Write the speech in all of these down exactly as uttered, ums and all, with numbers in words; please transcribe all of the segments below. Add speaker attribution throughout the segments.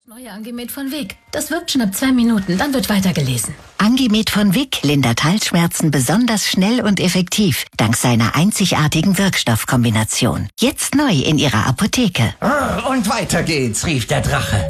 Speaker 1: Neue Angemet von Wick. Das wirkt schon ab zwei Minuten, dann wird weitergelesen.
Speaker 2: Angemet von Wick lindert Halsschmerzen besonders schnell und effektiv, dank seiner einzigartigen Wirkstoffkombination. Jetzt neu in Ihrer Apotheke.
Speaker 3: Und weiter geht's, rief der Drache.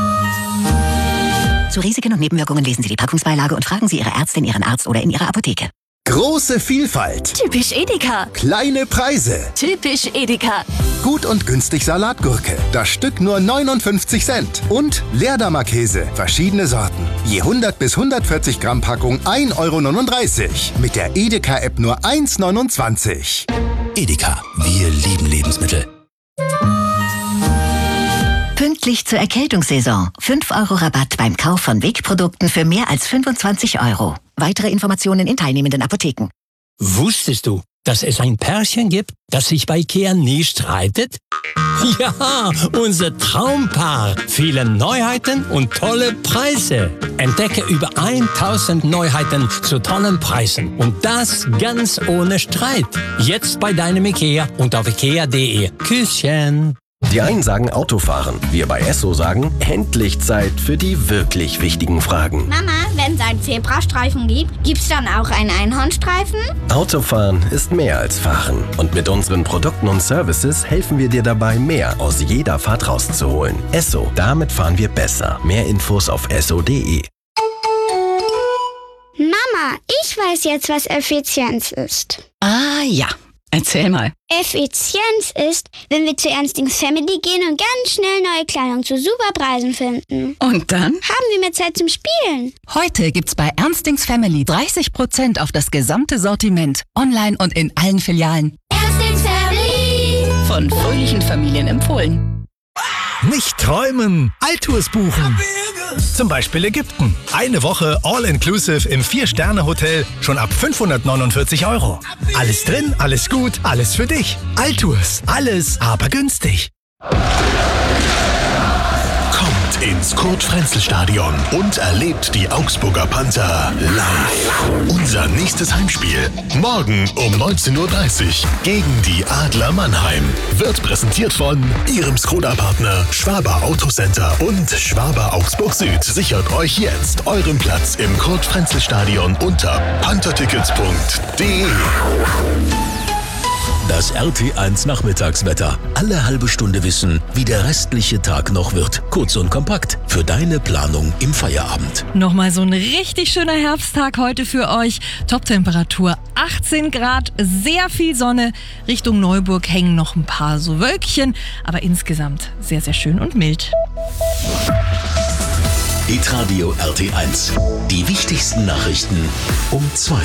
Speaker 2: Zu Risiken und Nebenwirkungen lesen Sie die Packungsbeilage und fragen Sie Ihre Ärztin, Ihren Arzt oder in Ihrer Apotheke.
Speaker 4: Große Vielfalt.
Speaker 1: Typisch Edeka.
Speaker 4: Kleine Preise.
Speaker 1: Typisch Edeka.
Speaker 4: Gut und günstig Salatgurke. Das Stück nur neunundfünfzig Cent. Und Leerdammer Käse. Verschiedene Sorten. Je hundert bis hundertvierzig Gramm Packung ein Euro neununddreißig. Mit der Edeka-App nur eins neunundzwanzig.
Speaker 5: Edeka. Wir lieben Lebensmittel.
Speaker 2: Pünktlich zur Erkältungssaison. fünf Euro Rabatt beim Kauf von Wick-Produkten für mehr als fünfundzwanzig Euro. Weitere Informationen in teilnehmenden Apotheken.
Speaker 5: Wusstest du, dass es ein Pärchen gibt, das sich bei Ikea nie streitet? Ja, unser Traumpaar. Viele Neuheiten und tolle Preise. Entdecke über tausend Neuheiten zu tollen Preisen. Und das ganz ohne Streit. Jetzt bei deinem Ikea und auf ikea punkt de. Küsschen.
Speaker 6: Die einen sagen Autofahren, wir bei Esso sagen, endlich Zeit für die wirklich wichtigen Fragen.
Speaker 7: Mama, wenn es einen Zebrastreifen gibt, gibt's dann auch einen Einhornstreifen?
Speaker 6: Autofahren ist mehr als Fahren. Und mit unseren Produkten und Services helfen wir dir dabei, mehr aus jeder Fahrt rauszuholen. Esso, damit fahren wir besser. Mehr Infos auf esso punkt de.
Speaker 7: Mama, ich weiß jetzt, was Effizienz ist.
Speaker 8: Ah ja, erzähl mal.
Speaker 7: Effizienz ist, wenn wir zu Ernstings Family gehen und ganz schnell neue Kleidung zu super Preisen finden.
Speaker 8: Und dann?
Speaker 7: Haben wir mehr Zeit zum Spielen.
Speaker 8: Heute gibt's bei Ernstings Family dreißig Prozent auf das gesamte Sortiment. Online und in allen Filialen.
Speaker 7: Ernstings Family.
Speaker 8: Von fröhlichen Familien empfohlen.
Speaker 9: Nicht träumen, Altours buchen. Zum Beispiel Ägypten. Eine Woche All-Inclusive im Vier-Sterne-Hotel schon ab fünfhundertneunundvierzig Euro. Alles drin, alles gut, alles für dich. Altours, alles aber günstig.
Speaker 10: Kommt ins Kurt-Frenzel-Stadion und erlebt die Augsburger Panther live. Unser nächstes Heimspiel morgen um neunzehn Uhr dreißig gegen die Adler Mannheim. Wird präsentiert von Ihrem Skoda-Partner Schwaber Autocenter und Schwaber Augsburg Süd. Sichert euch jetzt euren Platz im Kurt-Frenzel-Stadion unter panthertickets punkt de.
Speaker 5: Das R T eins Nachmittagswetter. Alle halbe Stunde wissen, wie der restliche Tag noch wird. Kurz und kompakt für deine Planung im Feierabend.
Speaker 11: Nochmal so ein richtig schöner Herbsttag heute für euch. Toptemperatur achtzehn Grad, sehr viel Sonne. Richtung Neuburg hängen noch ein paar so Wölkchen, aber insgesamt sehr, sehr schön und mild.
Speaker 5: Hitradio R T eins. Die wichtigsten Nachrichten um zwei.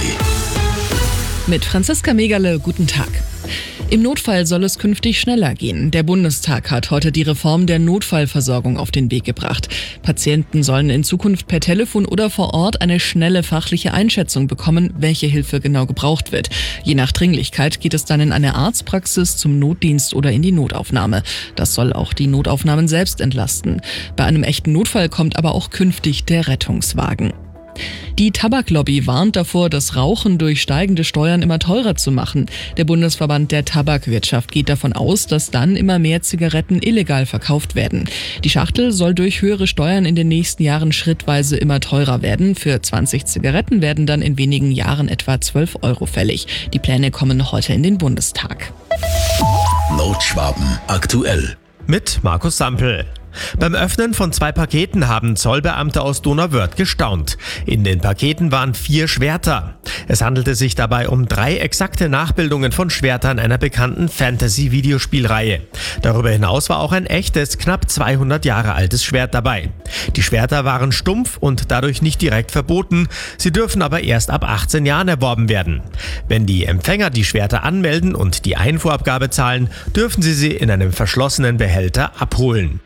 Speaker 12: Mit Franziska Megerle, guten Tag. Im Notfall soll es künftig schneller gehen. Der Bundestag hat heute die Reform der Notfallversorgung auf den Weg gebracht. Patienten sollen in Zukunft per Telefon oder vor Ort eine schnelle fachliche Einschätzung bekommen, welche Hilfe genau gebraucht wird. Je nach Dringlichkeit geht es dann in eine Arztpraxis, zum Notdienst oder in die Notaufnahme. Das soll auch die Notaufnahmen selbst entlasten. Bei einem echten Notfall kommt aber auch künftig der Rettungswagen. Die Tabaklobby warnt davor, das Rauchen durch steigende Steuern immer teurer zu machen. Der Bundesverband der Tabakwirtschaft geht davon aus, dass dann immer mehr Zigaretten illegal verkauft werden. Die Schachtel soll durch höhere Steuern in den nächsten Jahren schrittweise immer teurer werden. Für zwanzig Zigaretten werden dann in wenigen Jahren etwa zwölf Euro fällig. Die Pläne kommen heute in den Bundestag.
Speaker 5: Nordschwaben aktuell.
Speaker 13: Mit Markus Sampel. Beim Öffnen von zwei Paketen haben Zollbeamte aus Donauwörth gestaunt. In den Paketen waren vier Schwerter. Es handelte sich dabei um drei exakte Nachbildungen von Schwertern einer bekannten Fantasy-Videospielreihe. Darüber hinaus war auch ein echtes, knapp zweihundert Jahre altes Schwert dabei. Die Schwerter waren stumpf und dadurch nicht direkt verboten. Sie dürfen aber erst ab achtzehn Jahren erworben werden. Wenn die Empfänger die Schwerter anmelden und die Einfuhrabgabe zahlen, dürfen sie sie in einem verschlossenen Behälter abholen.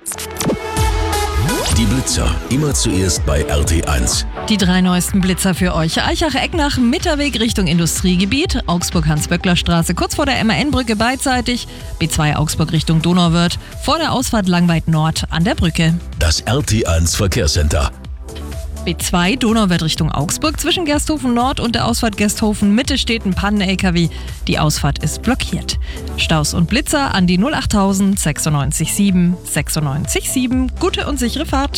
Speaker 5: Die Blitzer, immer zuerst bei R T eins.
Speaker 11: Die drei neuesten Blitzer für euch. Eichach-Ecknach, Mitterweg Richtung Industriegebiet, Augsburg-Hans-Böckler-Straße kurz vor der M A N-Brücke beidseitig, B zwei Augsburg Richtung Donauwörth, vor der Ausfahrt Langweid Nord an der Brücke.
Speaker 5: Das R T eins Verkehrscenter.
Speaker 11: B zwei Donauwörth Richtung Augsburg, zwischen Gersthofen Nord und der Ausfahrt Gersthofen Mitte steht ein Pannen-L K W. Die Ausfahrt ist blockiert. Staus und Blitzer an die null achttausend sechsundneunzig sieben sechsundneunzig sieben. Gute und sichere Fahrt.